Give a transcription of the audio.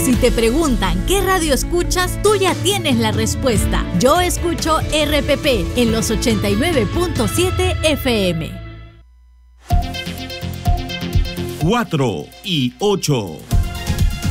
Si te preguntan qué radio escuchas, tú ya tienes la respuesta. Yo escucho RPP en los 89.7 FM. 4 y 8.